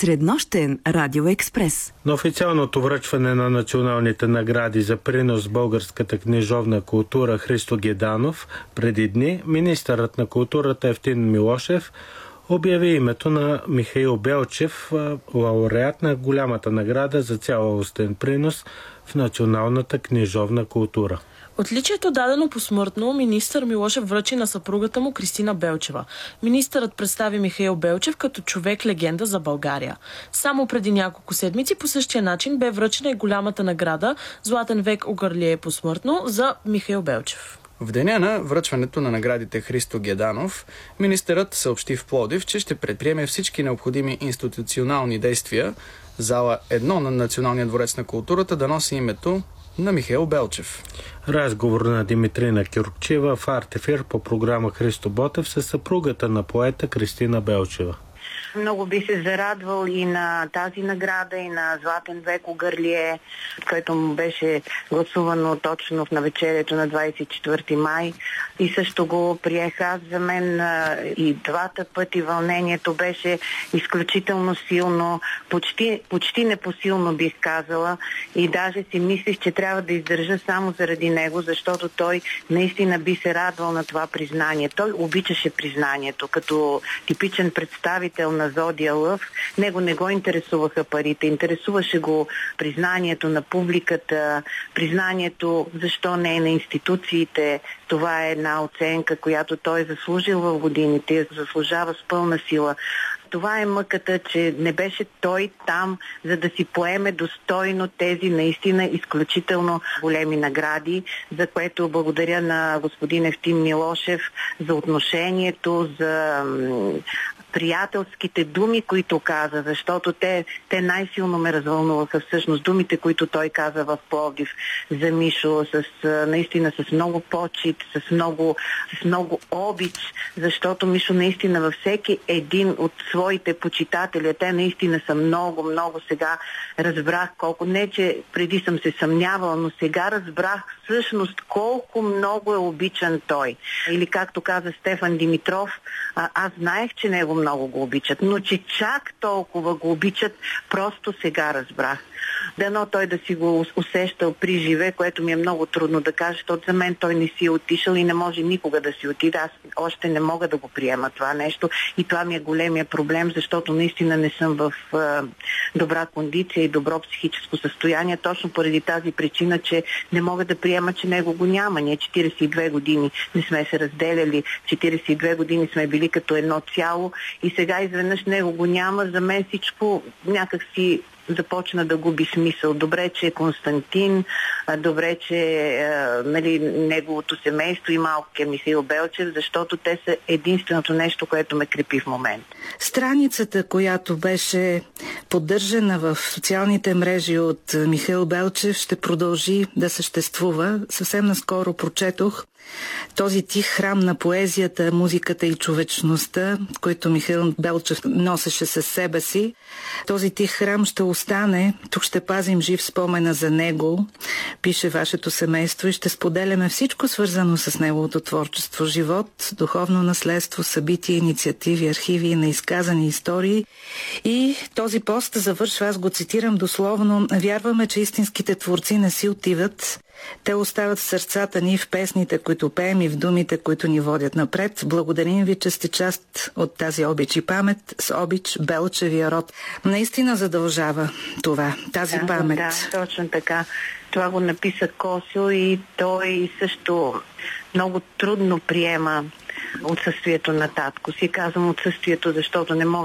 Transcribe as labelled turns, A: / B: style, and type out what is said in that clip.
A: Среднощен радиоекспрес.
B: На официалното връчване на националните награди за принос в българската книжовна култура Христо Геданов преди дни министърът на културата Евтим Милошев обяви името на Михаил Белчев, лауреат на голямата награда за цялостен принос в националната книжовна култура.
C: Отличието, дадено посмъртно, министър Милошев връчи на съпругата му Кристина Белчева. Министърът представи Михаил Белчев като човек-легенда за България. Само преди няколко седмици по същия начин бе връчена и голямата награда «Златен век Угърлие посмъртно» за Михаил Белчев.
D: В деня на връчването на наградите Христо Геданов, министърът съобщи в Пловдив, че ще предприеме всички необходими институционални действия зала 1 на Националния дворец на културата да носи името на Михаил Белчев.
B: Разговор на Димитрина Кюркчева в Артефир по програма Христо Ботев със съпругата на поета Кристина Белчева.
E: Много би се зарадвал и на тази награда, и на Златен век Угърлие, който му беше гласувано точно в навечерието на 24 май. И също го приех аз. За мен и двата пъти вълнението беше изключително силно, почти непосилно бих казала. И даже си мислих, че трябва да издържа само заради него, защото той наистина би се радвал на това признание. Той обичаше признанието. Като типичен представител на Зодия Лъв, него не го интересуваха парите, интересуваше го признанието на публиката, признанието, защо не на институциите. Това е една оценка, която той е заслужил в годините, заслужава с пълна сила. Това е мъката, че не беше той там, за да си поеме достойно тези наистина изключително големи награди, за което благодаря на господин Евтим Милошев за отношението, за приятелските думи, които каза, защото те най-силно ме развълнуваха всъщност. Думите, които той каза в Пловдив за Мишо, наистина с много почит, с много обич, защото Мишо наистина във всеки един от своите почитатели, те наистина са много, много. Сега разбрах колко, не че преди съм се съмнявала, но сега разбрах всъщност колко много е обичан той. Или както каза Стефан Димитров, аз знаех, че него много го обичат, но че чак толкова го обичат, просто сега разбрах. Дано той да си го усещал при живе, което ми е много трудно да кажа, защото за мен той не си е отишъл и не може никога да си отида. Аз още не мога да го приема това нещо и това ми е големия проблем, защото наистина не съм в добра кондиция и добро психическо състояние, точно поради тази причина, че не мога да приема, че него го няма. Ние 42 години не сме се разделяли, 42 години сме били като едно цяло и сега изведнъж него го няма. За мен всичко някак си започна да губи смисъл. Добре, че е Константин, добре, че неговото семейство и малкия Михаил Белчев, защото те са единственото нещо, което ме крепи в момента.
F: Страницата, която беше поддържана в социалните мрежи от Михаил Белчев, ще продължи да съществува. Съвсем наскоро прочетох този тих храм на поезията, музиката и човечността, който Михаил Белчев носеше със себе си. Този тих храм ще остане, тук ще пазим жив спомена за него, пише вашето семейство, и ще споделяме всичко свързано с неговото творчество, живот, духовно наследство, събития, инициативи, архиви и неизказани истории. И този пост завършва, аз го цитирам дословно: вярваме, че истинските творци не си отиват. Те остават в сърцата ни, в песните, които пеем, и в думите, които ни водят напред. Благодарим ви, че сте част от тази обич и памет. С обич Белчевия род. Наистина задължава това, тази памет.
E: Да, точно така. Това го написа Косьо и той също много трудно приема отсъствието на татко си. Казвам отсъствието, защото не мога